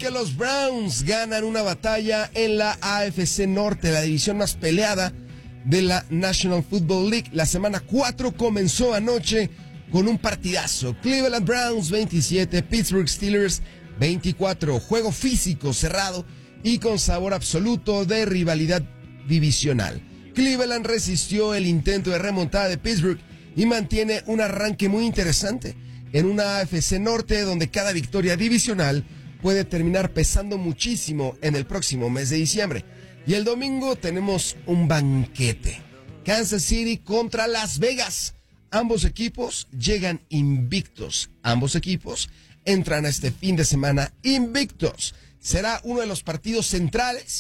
porque los Browns ganan una batalla en la AFC Norte, la división más peleada de la National Football League. La semana 4 comenzó anoche con un partidazo. Cleveland Browns 27, Pittsburgh Steelers 24. Juego físico, cerrado y con sabor absoluto de rivalidad divisional. Cleveland resistió el intento de remontada de Pittsburgh y mantiene un arranque muy interesante en una AFC Norte donde cada victoria divisional puede terminar pesando muchísimo en el próximo mes de diciembre. Y el domingo tenemos un banquete. Kansas City contra Las Vegas. Ambos equipos llegan invictos. Ambos equipos entran a este fin de semana invictos. Será uno de los partidos centrales